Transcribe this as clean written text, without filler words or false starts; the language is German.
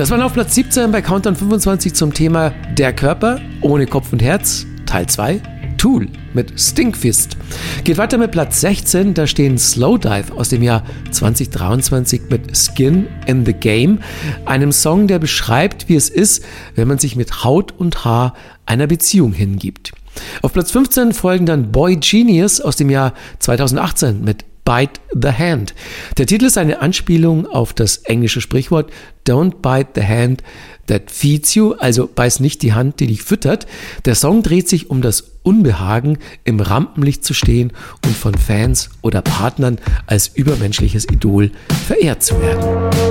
Das war auf Platz 17 bei Countdown 25 zum Thema Der Körper ohne Kopf und Herz, Teil 2, Tool mit Stinkfist. Geht weiter mit Platz 16, da stehen Slowdive aus dem Jahr 2023 mit Skin in the Game, einem Song, der beschreibt, wie es ist, wenn man sich mit Haut und Haar einer Beziehung hingibt. Auf Platz 15 folgen dann Boy Genius aus dem Jahr 2018 mit Bite the Hand. Der Titel ist eine Anspielung auf das englische Sprichwort Don't bite the hand that feeds you, also beiß nicht die Hand, die dich füttert. Der Song dreht sich um das Unbehagen, im Rampenlicht zu stehen und von Fans oder Partnern als übermenschliches Idol verehrt zu werden.